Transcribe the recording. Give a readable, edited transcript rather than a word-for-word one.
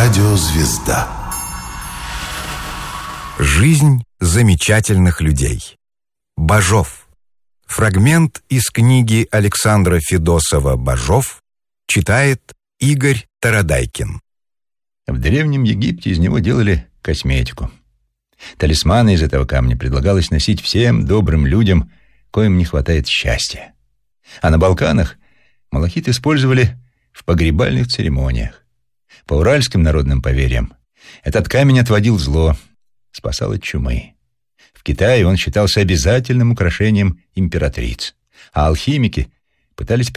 Радиозвезда. Жизнь замечательных людей. Бажов. Фрагмент из книги Александра Федосова «Бажов» читает Игорь Тарадайкин. В Древнем Египте из него делали косметику. Талисманы из этого камня предлагалось носить всем добрым людям, коим не хватает счастья. А на Балканах малахит использовали в погребальных церемониях. По уральским народным поверьям этот камень отводил зло, спасал от чумы. В Китае он считался обязательным украшением императриц, а алхимики пытались